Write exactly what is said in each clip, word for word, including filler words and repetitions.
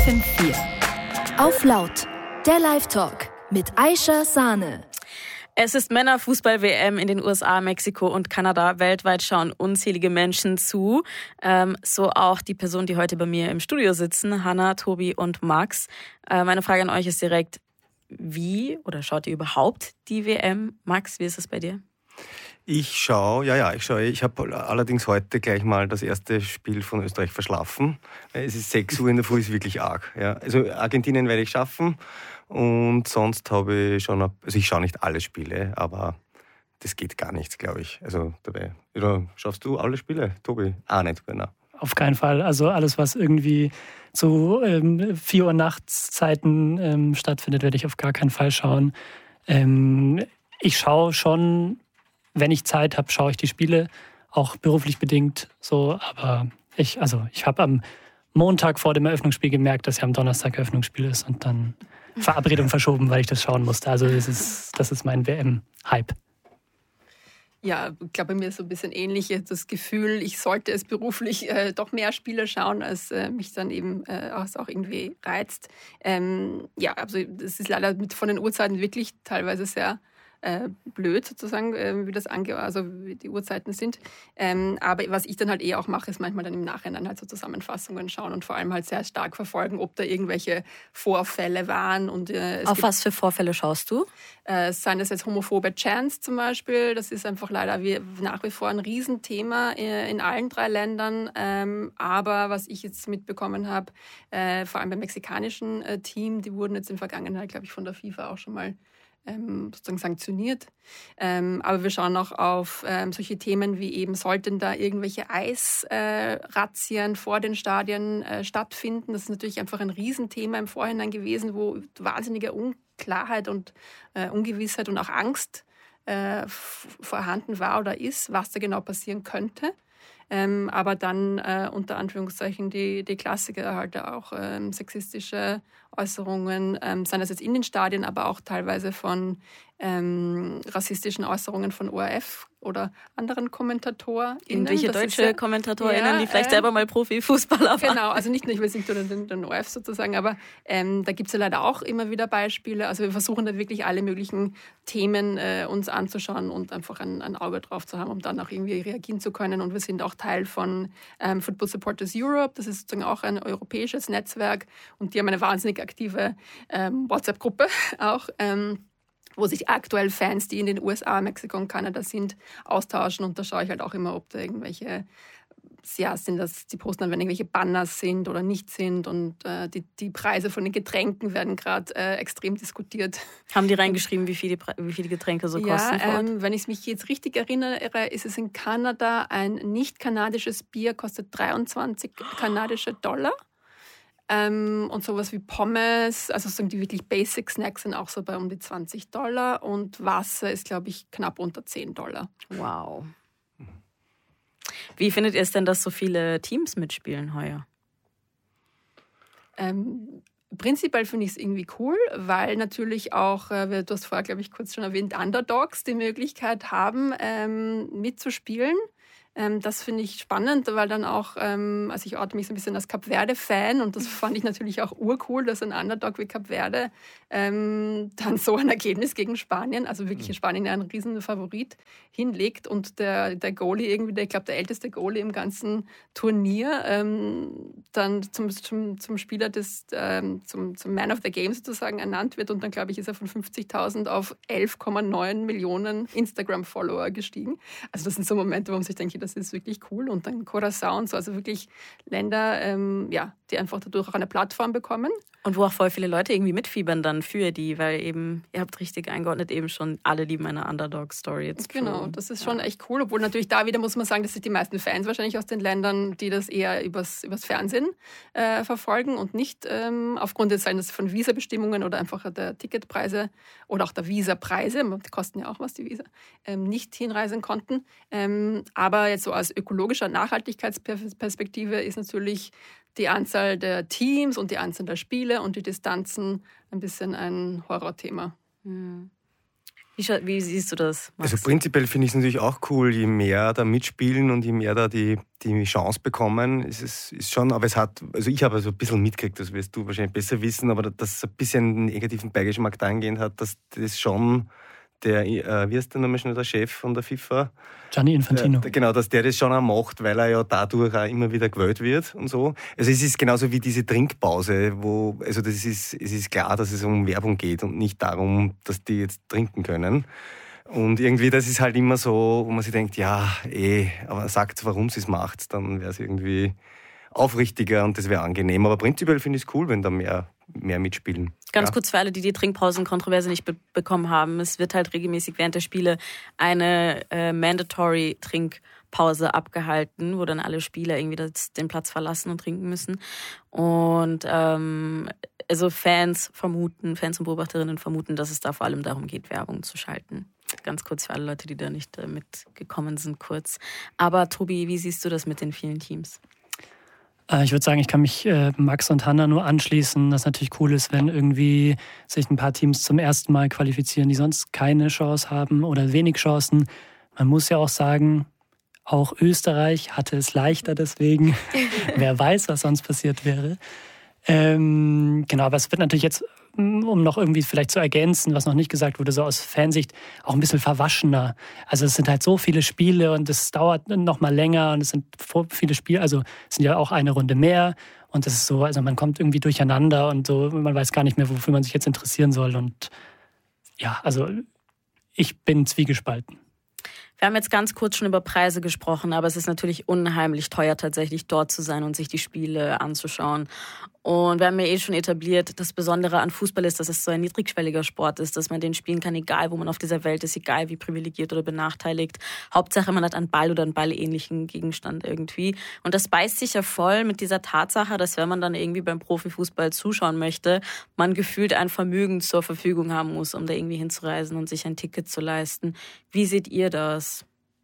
fünf vier. Auf laut, der Live-Talk mit Aisha Sahne. Es ist Männerfußball-W M in den U S A, Mexiko und Kanada. Weltweit schauen unzählige Menschen zu. Ähm, so auch die Personen, die heute bei mir im Studio sitzen, Hannah, Tobi und Max. Äh, meine Frage an euch ist direkt, wie oder schaut ihr überhaupt die W M? Max, wie ist es bei dir? Ich schaue, ja, ja, ich schaue. Ich habe allerdings heute gleich mal das erste Spiel von Österreich verschlafen. Es ist sechs Uhr in der Früh, ist wirklich arg. Ja. Also Argentinien werde ich schaffen und sonst habe ich schon, also ich schaue nicht alle Spiele, aber das geht gar nichts, glaube ich. Also dabei, oder schaffst du alle Spiele, Tobi? Ah, nicht, genau. Auf keinen Fall. Also alles, was irgendwie zu ähm, vier Uhr nachts Zeiten ähm, stattfindet, werde ich auf gar keinen Fall schauen. Ähm, ich schaue schon, wenn ich Zeit habe, schaue ich die Spiele, auch beruflich bedingt so. Aber ich, also ich habe am Montag vor dem Eröffnungsspiel gemerkt, dass ja am Donnerstag Eröffnungsspiel ist und dann Verabredung verschoben, weil ich das schauen musste. Also das ist, das ist mein W M-Hype. Ja, ich glaube, bei mir ist so ein bisschen ähnlich das Gefühl, ich sollte es beruflich äh, doch mehr Spiele schauen, als äh, mich dann eben äh, auch irgendwie reizt. Ähm, ja, also das ist leider mit, von den Uhrzeiten wirklich teilweise sehr äh, blöd sozusagen, äh, wie das ange also wie die Uhrzeiten sind. Ähm, aber was ich dann halt eh auch mache, ist manchmal dann im Nachhinein halt so Zusammenfassungen schauen und vor allem halt sehr stark verfolgen, ob da irgendwelche Vorfälle waren. Und, äh, es Auf gibt, was für Vorfälle schaust du? Äh, seien das jetzt homophobe Chants zum Beispiel, das ist einfach leider wie, nach wie vor ein Riesenthema äh, in allen drei Ländern. Ähm, aber was ich jetzt mitbekommen habe, äh, vor allem beim mexikanischen äh, Team, die wurden jetzt in der Vergangenheit, glaube ich, von der FIFA auch schon mal ähm, sozusagen sanktioniert. Ähm, aber wir schauen auch auf ähm, solche Themen wie eben, sollten da irgendwelche Eisrazzien äh, vor den Stadien äh, stattfinden. Das ist natürlich einfach ein Riesenthema im Vorhinein gewesen, wo wahnsinnige Unklarheit und äh, Ungewissheit und auch Angst äh, f- vorhanden war oder ist, was da genau passieren könnte. Ähm, aber dann äh, unter Anführungszeichen die, die Klassiker halt auch ähm, sexistische Äußerungen, ähm, seien das jetzt in den Stadien, aber auch teilweise von ähm, rassistischen Äußerungen von O R F oder anderen KommentatorInnen. Irgendwelche Das deutsche ist ja, KommentatorInnen, ja, die vielleicht äh, selber mal Profifußballer waren. Genau, also nicht nur, ich will nicht nur den, den O R F sozusagen, aber ähm, da gibt es ja leider auch immer wieder Beispiele. Also wir versuchen da wirklich alle möglichen Themen äh, uns anzuschauen und einfach ein, ein Auge drauf zu haben, um dann auch irgendwie reagieren zu können. Und wir sind auch Teil von ähm, Football Supporters Europe. Das ist sozusagen auch ein europäisches Netzwerk und die haben eine wahnsinnig aktive ähm, WhatsApp-Gruppe auch, ähm, wo sich aktuell Fans, die in den U S A, Mexiko und Kanada sind, austauschen. Und da schaue ich halt auch immer, ob da irgendwelche, ja, sind das, die posten dann, wenn irgendwelche Banners sind oder nicht sind. Und äh, die, die Preise von den Getränken werden gerade äh, extrem diskutiert. Haben die reingeschrieben, wie viel die, wie viel die Getränke so ja, kosten? Ja, ähm, wenn ich mich jetzt richtig erinnere, ist es in Kanada, ein nicht-kanadisches Bier kostet dreiundzwanzig kanadische Dollar. Ähm, und sowas wie Pommes, also sozusagen die wirklich Basic Snacks sind auch so bei um die zwanzig Dollar und Wasser ist, glaube ich, knapp unter zehn Dollar. Wow. Wie findet ihr es denn, dass so viele Teams mitspielen heuer? Ähm, prinzipiell finde ich es irgendwie cool, weil natürlich auch, äh, du hast vorher, glaube ich, kurz schon erwähnt, Underdogs die Möglichkeit haben, ähm, mitzuspielen. Ähm, das finde ich spannend, weil dann auch, ähm, also ich oute mich so ein bisschen als Kap Verde-Fan und das fand ich natürlich auch urcool, dass ein Underdog wie Kap Verde ähm, dann so ein Ergebnis gegen Spanien, also wirklich Spanien ein riesen Favorit, hinlegt und der, der Goalie irgendwie, der, ich glaube der älteste Goalie im ganzen Turnier, ähm, dann zum, zum, zum Spieler des, ähm, zum, zum Man of the Game sozusagen ernannt wird und dann, glaube ich, ist er von fünfzigtausend auf elf Komma neun Millionen Instagram-Follower gestiegen. Also das sind so Momente, wo man sich denkt, das ist wirklich cool. Und dann Curaçao und so, also wirklich Länder, ähm, ja, die einfach dadurch auch eine Plattform bekommen. Und wo auch voll viele Leute irgendwie mitfiebern dann für die, weil eben, ihr habt richtig eingeordnet, eben schon alle lieben eine Underdog-Story jetzt. Genau, für, das ist ja. schon echt cool. Obwohl natürlich da wieder muss man sagen, dass sich die meisten Fans wahrscheinlich aus den Ländern, die das eher übers, übers Fernsehen äh, verfolgen und nicht ähm, aufgrund des seines von Visa-Bestimmungen oder einfach der Ticketpreise oder auch der Visa-Preise, die kosten ja auch was, die Visa, ähm, nicht hinreisen konnten. Ähm, aber jetzt so aus ökologischer Nachhaltigkeitsperspektive ist natürlich die Anzahl der Teams und die Anzahl der Spiele und die Distanzen ein bisschen ein Horrorthema. Hm. Wie, wie siehst du das, Max? Also prinzipiell finde ich es natürlich auch cool, je mehr da mitspielen und je mehr da die, die Chance bekommen, ist es ist schon, aber es hat, also ich habe also ein bisschen mitgekriegt, das wirst du wahrscheinlich besser wissen, aber dass es ein bisschen einen negativen Beigeschmack dahingehend hat, dass das schon der, äh, wie heißt der nochmal schnell, der Chef von der FIFA? Gianni Infantino. Äh, genau, dass der das schon auch macht, weil er ja dadurch auch immer wieder gewählt wird und so. Also es ist genauso wie diese Trinkpause, wo, also das ist, es ist klar, dass es um Werbung geht und nicht darum, dass die jetzt trinken können. Und irgendwie, das ist halt immer so, wo man sich denkt, ja, eh, aber sagt, warum sie es macht, dann wäre es irgendwie aufrichtiger und das wäre angenehm. Aber prinzipiell finde ich es cool, wenn da mehr, mehr mitspielen. Ganz ja. kurz für alle, die die Trinkpausen-Kontroverse nicht be- bekommen haben. Es wird halt regelmäßig während der Spiele eine äh, mandatory Trinkpause abgehalten, wo dann alle Spieler irgendwie das, den Platz verlassen und trinken müssen. Und ähm, also Fans vermuten, Fans und Beobachterinnen vermuten, dass es da vor allem darum geht, Werbung zu schalten. Ganz kurz für alle Leute, die da nicht äh, mitgekommen sind, kurz. Aber Tobi, wie siehst du das mit den vielen Teams? Ich würde sagen, ich kann mich äh, Max und Hannah nur anschließen, dass natürlich cool ist, wenn irgendwie sich ein paar Teams zum ersten Mal qualifizieren, die sonst keine Chance haben oder wenig Chancen. Man muss ja auch sagen, auch Österreich hatte es leichter deswegen. Wer weiß, was sonst passiert wäre. Ähm, genau, aber es wird natürlich jetzt, um noch irgendwie vielleicht zu ergänzen, was noch nicht gesagt wurde, so aus Fansicht auch ein bisschen verwaschener. Also es sind halt so viele Spiele und es dauert noch mal länger und es sind viele Spiele, also es sind ja auch eine Runde mehr und das ist so, also man kommt irgendwie durcheinander und so, man weiß gar nicht mehr, wofür man sich jetzt interessieren soll und ja, also ich bin zwiegespalten. Wir haben jetzt ganz kurz schon über Preise gesprochen, aber es ist natürlich unheimlich teuer, tatsächlich dort zu sein und sich die Spiele anzuschauen. Und wir haben ja eh schon etabliert, das Besondere an Fußball ist, dass es so ein niedrigschwelliger Sport ist, dass man den spielen kann, egal wo man auf dieser Welt ist, egal wie privilegiert oder benachteiligt. Hauptsache, man hat einen Ball oder einen ballähnlichen Gegenstand irgendwie. Und das beißt sich ja voll mit dieser Tatsache, dass wenn man dann irgendwie beim Profifußball zuschauen möchte, man gefühlt ein Vermögen zur Verfügung haben muss, um da irgendwie hinzureisen und sich ein Ticket zu leisten. Wie seht ihr das?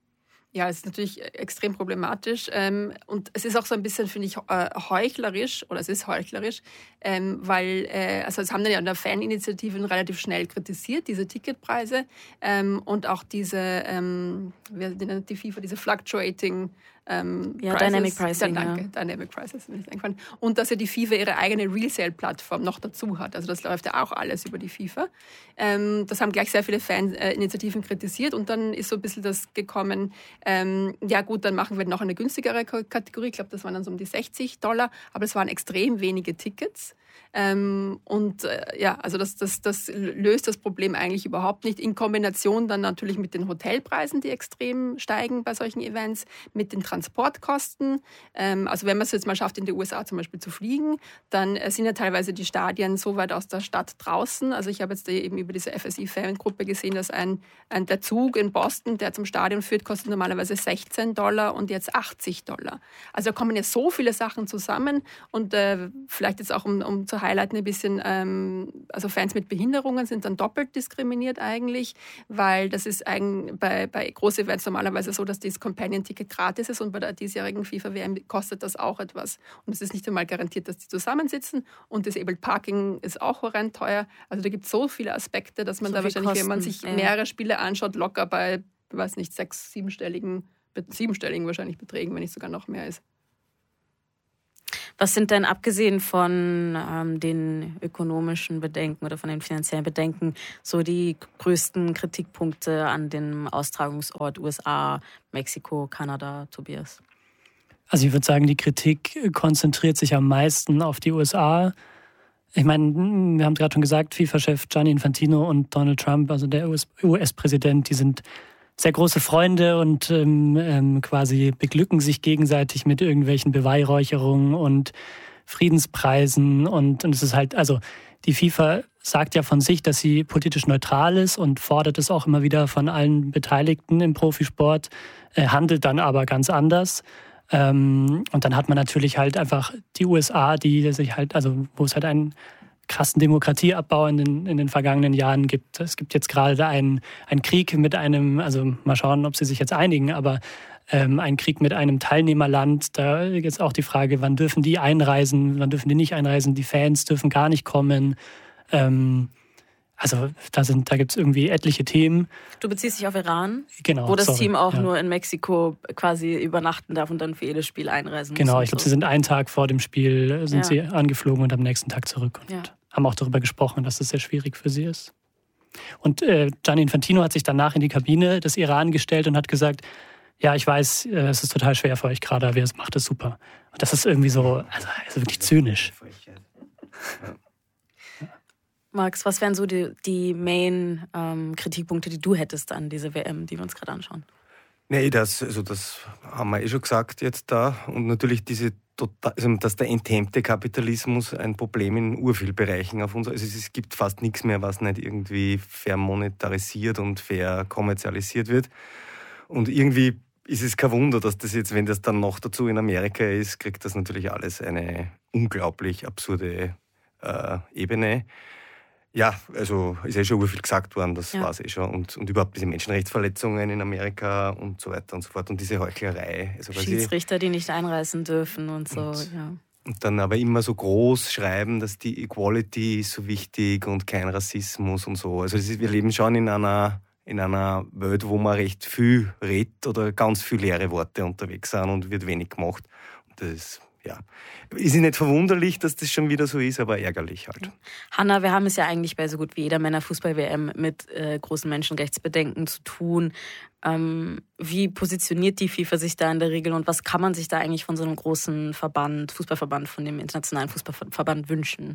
Ja, es ist natürlich extrem problematisch ähm, und es ist auch so ein bisschen, finde ich, äh, heuchlerisch, oder es ist heuchlerisch, ähm, weil, äh, also es haben dann ja in der Faninitiativen relativ schnell kritisiert, diese Ticketpreise ähm, und auch diese, ähm, wie nennt die FIFA, diese fluctuating ähm, ja, Prices. Dynamic Pricing. Ja, danke, ja. Dynamic Prices ist mir nicht eingefallen. Und dass ja die FIFA ihre eigene Resale-Plattform noch dazu hat. Also das läuft ja auch alles über die FIFA. Ähm, das haben gleich sehr viele Faninitiativen kritisiert und dann ist so ein bisschen das gekommen, ähm, ja gut, dann machen wir noch eine günstigere Kategorie. Ich glaube, das waren dann so um die sechzig Dollar, aber es waren extrem wenige Tickets. Ähm, und äh, ja, also das, das, das löst das Problem eigentlich überhaupt nicht. In Kombination dann natürlich mit den Hotelpreisen, die extrem steigen bei solchen Events, mit den Transportkosten. Ähm, also wenn man es jetzt mal schafft, in die U S A zum Beispiel zu fliegen, dann äh, sind ja teilweise die Stadien so weit aus der Stadt draußen. Also ich habe jetzt eben über diese F S I-Fangruppe gesehen, dass ein, ein, der Zug in Boston, der zum Stadion führt, kostet normalerweise sechzehn Dollar und jetzt achtzig Dollar. Also da kommen ja so viele Sachen zusammen und äh, vielleicht jetzt auch um, um zu highlighten ein bisschen, ähm, also Fans mit Behinderungen sind dann doppelt diskriminiert eigentlich, weil das ist eigentlich bei, bei großen Events normalerweise so, dass das Companion-Ticket gratis ist und bei der diesjährigen FIFA-W M kostet das auch etwas. Und es ist nicht einmal garantiert, dass die zusammensitzen und das Disabled Parking ist auch horrend teuer. Also da gibt es so viele Aspekte, dass man so da wahrscheinlich, Kosten, wenn man sich ja. mehrere Spiele anschaut, locker bei, ich weiß nicht, sechs, siebenstelligen, siebenstelligen wahrscheinlich Beträgen, wenn nicht sogar noch mehr ist. Was sind denn, abgesehen von ähm, den ökonomischen Bedenken oder von den finanziellen Bedenken, so die größten Kritikpunkte an dem Austragungsort U S A, Mexiko, Kanada, Tobias? Also ich würde sagen, die Kritik konzentriert sich am meisten auf die U S A. Ich meine, wir haben es gerade schon gesagt, FIFA-Chef Gianni Infantino und Donald Trump, also der U S-Präsident, die sind sehr große Freunde und ähm, ähm, quasi beglücken sich gegenseitig mit irgendwelchen Beweihräucherungen und Friedenspreisen. Und, und es ist halt, also die FIFA sagt ja von sich, dass sie politisch neutral ist und fordert es auch immer wieder von allen Beteiligten im Profisport, äh, handelt dann aber ganz anders. Ähm, und dann hat man natürlich halt einfach die U S A, die sich halt, also wo es halt einen krassen Demokratieabbau in den, in den vergangenen Jahren gibt. Es gibt jetzt gerade einen, einen Krieg mit einem, also mal schauen, ob sie sich jetzt einigen, aber ähm, einen Krieg mit einem Teilnehmerland. Da ist auch die Frage, wann dürfen die einreisen, wann dürfen die nicht einreisen. Die Fans dürfen gar nicht kommen. Ähm, Also da, sind, da gibt es irgendwie etliche Themen. Du beziehst dich auf Iran, genau, wo das sorry, Team auch ja. nur in Mexiko quasi übernachten darf und dann für jedes Spiel einreisen muss. Genau, ich so. glaube, sie sind einen Tag vor dem Spiel sind Ja. sie angeflogen und am nächsten Tag zurück. Und Ja. haben auch darüber gesprochen, dass es sehr schwierig für sie ist. Und äh, Gianni Infantino hat sich danach in die Kabine des Iran gestellt und hat gesagt, ja, ich weiß, äh, es ist total schwer für euch gerade, aber ihr macht es super. Und das ist irgendwie so, also, also wirklich zynisch. Max, was wären so die, die Main-Kritikpunkte, ähm, die du hättest an diese W M, die wir uns gerade anschauen? Nee, das, also das haben wir eh schon gesagt jetzt da. Und natürlich diese, also dass der enthemmte Kapitalismus ein Problem in urviel Bereichen auf uns, also es gibt fast nichts mehr, was nicht irgendwie vermonetarisiert und verkommerzialisiert wird. Und irgendwie ist es kein Wunder, dass das jetzt, wenn das dann noch dazu in Amerika ist, kriegt das natürlich alles eine unglaublich absurde äh, Ebene. Ja, also ist eh schon urviel gesagt worden, das ja. war es eh schon. Und, und überhaupt diese Menschenrechtsverletzungen in Amerika und so weiter und so fort. Und diese Heuchlerei. Also, Schiedsrichter, die nicht einreisen dürfen und so. Und, ja. und dann aber immer so groß schreiben, dass die Equality ist so wichtig und kein Rassismus und so. Also das ist, wir leben schon in einer, in einer Welt, wo man recht viel redet oder ganz viele leere Worte unterwegs sind und wird wenig gemacht. Und das ist... Ja, ist nicht verwunderlich, dass das schon wieder so ist, aber ärgerlich halt. Hanna, wir haben es ja eigentlich bei so gut wie jeder Männerfußball-W M mit äh, großen Menschenrechtsbedenken zu tun. Ähm, wie positioniert die FIFA sich da in der Regel und was kann man sich da eigentlich von so einem großen Verband, Fußballverband, von dem internationalen Fußballverband wünschen?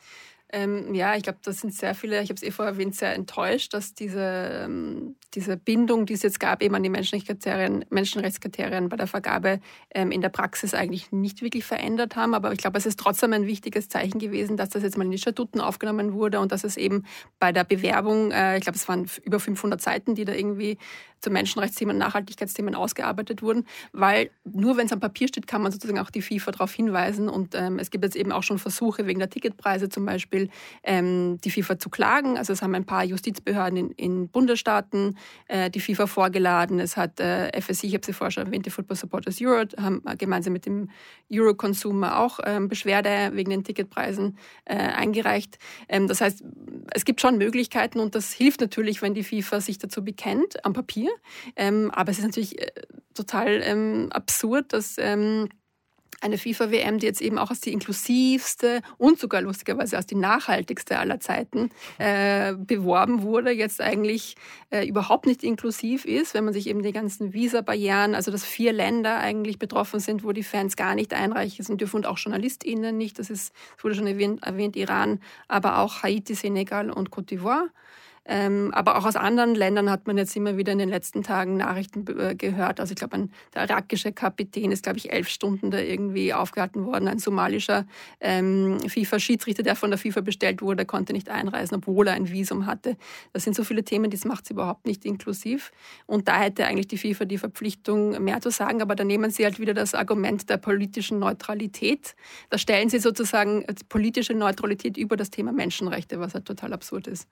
Ähm, ja, ich glaube, das sind sehr viele, ich habe es eh vorher erwähnt, sehr enttäuscht, dass diese, ähm, diese Bindung, die es jetzt gab, eben an die Menschenrechtskriterien, Menschenrechtskriterien bei der Vergabe ähm, in der Praxis eigentlich nicht wirklich verändert haben. Aber ich glaube, es ist trotzdem ein wichtiges Zeichen gewesen, dass das jetzt mal in die Statuten aufgenommen wurde und dass es eben bei der Bewerbung, äh, ich glaube, es waren über fünfhundert Seiten, die da irgendwie zu Menschenrechtsthemen und Nachhaltigkeitsthemen ausgearbeitet wurden, weil nur wenn es am Papier steht, kann man sozusagen auch die FIFA darauf hinweisen und ähm, es gibt jetzt eben auch schon Versuche wegen der Ticketpreise zum Beispiel, ähm, die FIFA zu klagen. Also es haben ein paar Justizbehörden in, in Bundesstaaten äh, die FIFA vorgeladen. Es hat äh, F S I, ich habe sie vorher schon erwähnt, die Football Supporters Europe, haben gemeinsam mit dem Euroconsumer auch ähm, Beschwerde wegen den Ticketpreisen äh, eingereicht. Ähm, das heißt, es gibt schon Möglichkeiten und das hilft natürlich, wenn die FIFA sich dazu bekennt, am Papier. Ähm, aber es ist natürlich äh, total ähm, absurd, dass ähm, eine FIFA-W M, die jetzt eben auch als die inklusivste und sogar lustigerweise als die nachhaltigste aller Zeiten äh, beworben wurde, jetzt eigentlich äh, überhaupt nicht inklusiv ist, wenn man sich eben die ganzen Visa-Barrieren, also dass vier Länder eigentlich betroffen sind, wo die Fans gar nicht einreisen dürfen und auch JournalistInnen nicht. Das ist, das wurde schon erwähnt, erwähnt, Iran, aber auch Haiti, Senegal und Côte d'Ivoire. Ähm, aber auch aus anderen Ländern hat man jetzt immer wieder in den letzten Tagen Nachrichten äh, gehört. Also ich glaube, ein, der irakische Kapitän ist, glaube ich, elf Stunden da irgendwie aufgehalten worden. Ein somalischer ähm, FIFA-Schiedsrichter, der von der FIFA bestellt wurde, konnte nicht einreisen, obwohl er ein Visum hatte. Das sind so viele Themen, das macht es überhaupt nicht inklusiv. Und da hätte eigentlich die FIFA die Verpflichtung, mehr zu sagen. Aber da nehmen sie halt wieder das Argument der politischen Neutralität. Da stellen sie sozusagen politische Neutralität über das Thema Menschenrechte, was halt total absurd ist.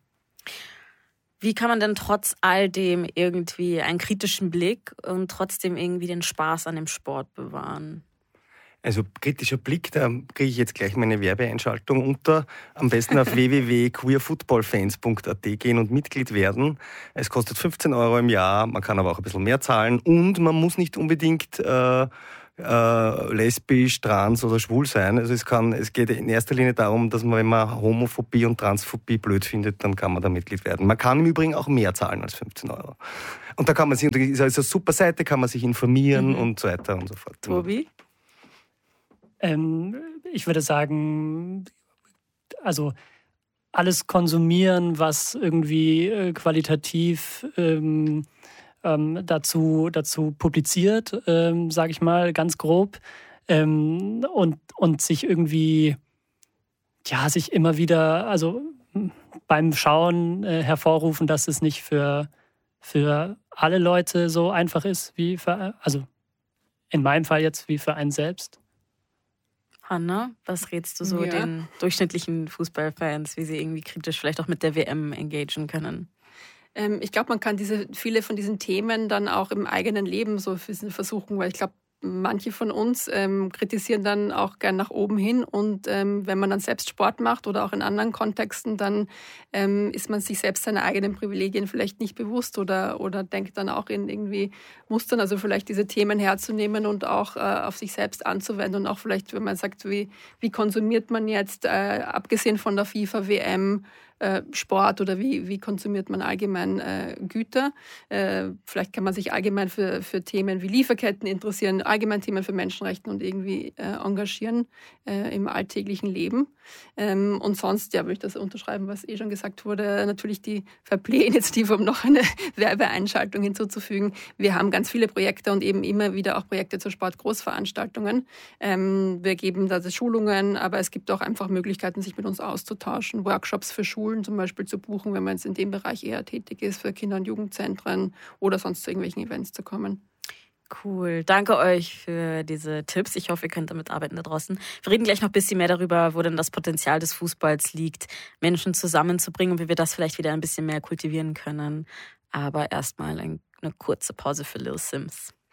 Wie kann man denn trotz all dem irgendwie einen kritischen Blick und trotzdem irgendwie den Spaß an dem Sport bewahren? Also kritischer Blick, da kriege ich jetzt gleich meine Werbeeinschaltung unter. Am besten auf w w w punkt queerfootballfans punkt a t gehen und Mitglied werden. Es kostet fünfzehn Euro im Jahr, man kann aber auch ein bisschen mehr zahlen und man muss nicht unbedingt äh, Äh, lesbisch, trans oder schwul sein. Also es kann, es geht in erster Linie darum, dass man, wenn man Homophobie und Transphobie blöd findet, dann kann man da Mitglied werden. Man kann im Übrigen auch mehr zahlen als fünfzehn Euro. Und da kann man sich, ist also eine super Seite, kann man sich informieren mhm. und so weiter und so fort. Tobi? Ähm, ich würde sagen, also alles konsumieren, was irgendwie äh, qualitativ ähm, Ähm, dazu, dazu publiziert, ähm, sage ich mal, ganz grob, ähm, und, und sich irgendwie, ja, sich immer wieder, also beim Schauen äh, hervorrufen, dass es nicht für, für alle Leute so einfach ist, wie für, also in meinem Fall jetzt, wie für einen selbst. Hanna, was rätst du so ja. den durchschnittlichen Fußballfans, wie sie irgendwie kritisch vielleicht auch mit der W M engagieren können? Ich glaube, man kann diese, viele von diesen Themen dann auch im eigenen Leben so versuchen, weil ich glaube, manche von uns ähm, kritisieren dann auch gern nach oben hin und ähm, wenn man dann selbst Sport macht oder auch in anderen Kontexten, dann ähm, ist man sich selbst seine eigenen Privilegien vielleicht nicht bewusst oder, oder denkt dann auch in irgendwie Mustern, also vielleicht diese Themen herzunehmen und auch äh, auf sich selbst anzuwenden und auch vielleicht, wenn man sagt, wie, wie konsumiert man jetzt, äh, abgesehen von der FIFA-W M, Sport oder wie, wie konsumiert man allgemein äh, Güter. Äh, vielleicht kann man sich allgemein für, für Themen wie Lieferketten interessieren, allgemein Themen für Menschenrechte und irgendwie äh, engagieren äh, im alltäglichen Leben. Ähm, und sonst, ja, würde ich das unterschreiben, was eh schon gesagt wurde, natürlich die Fairplay-Initiative, um noch eine Werbeeinschaltung hinzuzufügen. Wir haben ganz viele Projekte und eben immer wieder auch Projekte zur Sportgroßveranstaltungen. Ähm, wir geben da Schulungen, aber es gibt auch einfach Möglichkeiten, sich mit uns auszutauschen, Workshops für Schulen zum Beispiel zu buchen, wenn man jetzt in dem Bereich eher tätig ist, für Kinder- und Jugendzentren oder sonst zu irgendwelchen Events zu kommen. Cool. Danke euch für diese Tipps. Ich hoffe, ihr könnt damit arbeiten da draußen. Wir reden gleich noch ein bisschen mehr darüber, wo denn das Potenzial des Fußballs liegt, Menschen zusammenzubringen und wie wir das vielleicht wieder ein bisschen mehr kultivieren können. Aber erstmal eine kurze Pause für Lil Sims.